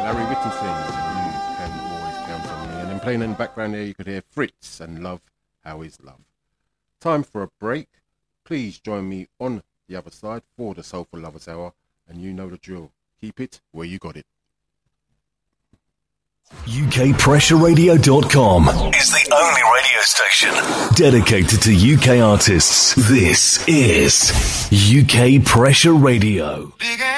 Larry Whittington, You Can Always Count on Me. And then playing in the background there, you could hear Fritz and Love, How Is Love. Time for a break. Please join me on the other side for the Soulful Lovers Hour. And you know the drill. Keep it where you got it. UKPressureRadio.com is the only radio station dedicated to UK artists. This is UK Pressure Radio.